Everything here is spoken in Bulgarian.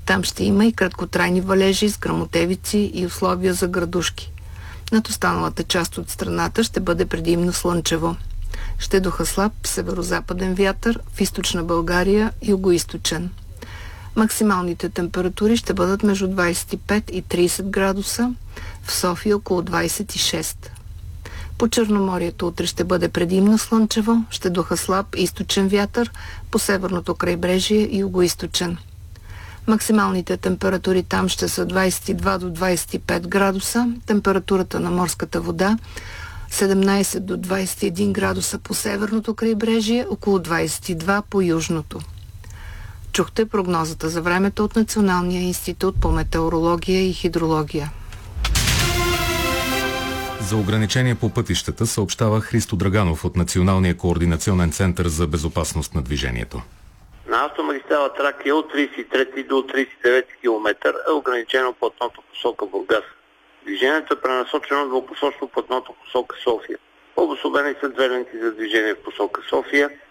Там ще има и краткотрайни валежи с гръмотевици и условия за градушки. Над останалата част от страната ще бъде предимно слънчево. Ще духа слаб северо-западен вятър, в източна България югоизточен. Максималните температури ще бъдат между 25 и 30 градуса, в София около 26. По Черноморието утре ще бъде предимно слънчево, ще духа слаб източен вятър, по северното крайбрежие и югоизточен. Максималните температури там ще са 22 до 25 градуса, температурата на морската вода 17 до 21 градуса по северното крайбрежие, около 22 по южното. Чухте прогнозата за времето от Националния институт по метеорология и хидрология. За ограничения по пътищата съобщава Христо Драганов от Националния координационен център за безопасност на движението. На автомагистрала Тракия от 33 до 39 км е ограничено платното посока Бургас. Движението е пренасочено двупосочно платното посока София. Обособени са две ленти за движение в посока София